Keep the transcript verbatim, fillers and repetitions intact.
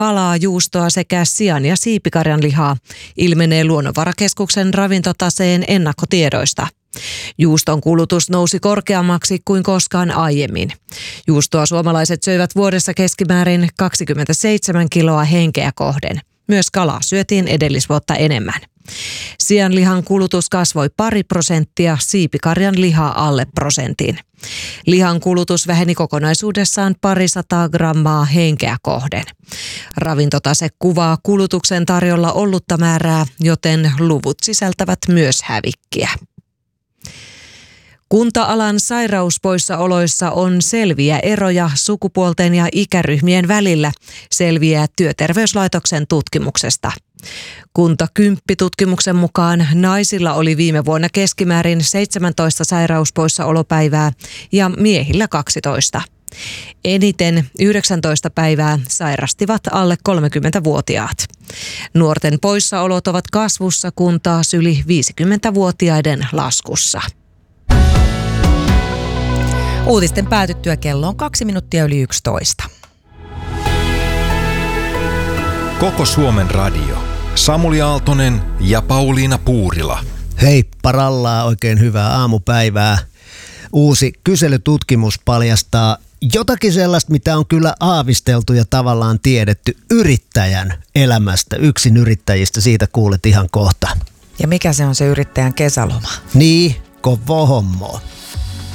kalaa, juustoa sekä sian- ja siipikarjan lihaa ilmenee Luonnonvarakeskuksen ravintotaseen ennakkotiedoista. Juuston kulutus nousi korkeammaksi kuin koskaan aiemmin. Juustoa suomalaiset söivät vuodessa keskimäärin kaksikymmentäseitsemän kiloa henkeä kohden. Myös kalaa syötiin edellisvuotta enemmän. Sianlihan kulutus kasvoi pari prosenttia, siipikarjan liha alle prosentin. Lihan kulutus väheni kokonaisuudessaan parisataa grammaa henkeä kohden. Ravintotase kuvaa kulutuksen tarjolla ollutta määrää, joten luvut sisältävät myös hävikkiä. Kunta-alan sairauspoissaoloissa on selviä eroja sukupuolten ja ikäryhmien välillä, selviää Työterveyslaitoksen tutkimuksesta. Kunta kymmenen-tutkimuksen mukaan naisilla oli viime vuonna keskimäärin seitsemäntoista sairauspoissaolopäivää ja miehillä kaksitoista. Eniten yhdeksäntoista päivää sairastivat alle kolmekymmentävuotiaat. Nuorten poissaolot ovat kasvussa, kun taas yli viisikymmentävuotiaiden laskussa. Uutisten päätyttyä kello on kaksi minuuttia yli yksitoista. Koko Suomen radio. Samuli Aaltonen ja Pauliina Puurila. Hei parallaa, oikein hyvää aamupäivää. Uusi kyselytutkimus paljastaa jotakin sellaista, mitä on kyllä aavisteltu ja tavallaan tiedetty yrittäjän elämästä. Yksin yrittäjistä, siitä kuulet ihan kohta. Ja mikä se on se yrittäjän kesäloma? Niin, kovo hommo.